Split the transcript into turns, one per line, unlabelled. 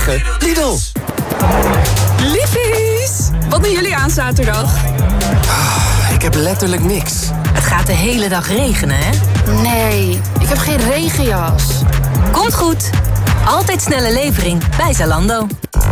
zeggen, Lidl.
Liefies! Wat doen jullie aan zaterdag?
Ik heb letterlijk niks.
Het gaat de hele dag regenen, hè?
Nee, ik heb geen regenjas.
Komt goed. Altijd snelle levering bij Zalando.